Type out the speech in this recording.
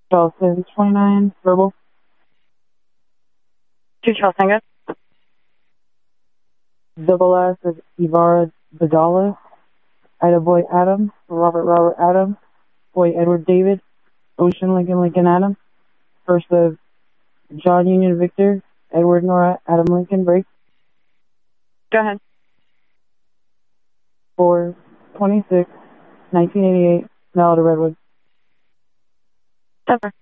Charleston 29, verbal. 2 Charles Tango. Double S is Ibarra Badala, Ida Boy Adam, Robert Adam, Boy Edward David, Ocean Lincoln Adam, first of John Union Victor, Edward Nora Adam Lincoln, break. Go ahead. 4/26/1988, Malada Redwood. Denver.